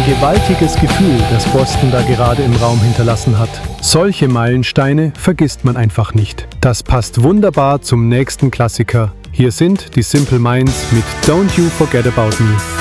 gewaltiges Gefühl, das Boston da gerade im Raum hinterlassen hat. Solche Meilensteine vergisst man einfach nicht. Das passt wunderbar zum nächsten Klassiker. Hier sind die Simple Minds mit Don't You Forget About Me.